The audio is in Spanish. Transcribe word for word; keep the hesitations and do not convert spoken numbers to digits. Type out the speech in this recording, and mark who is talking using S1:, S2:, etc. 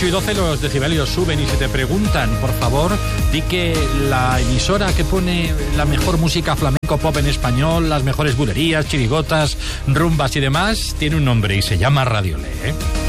S1: ocho y doce los decibelios suben y si te preguntan, por favor, di que la emisora que pone la mejor música flamenco pop en español, las mejores bulerías, chirigotas, rumbas y demás, tiene un nombre y se llama Radio Le, ¿eh?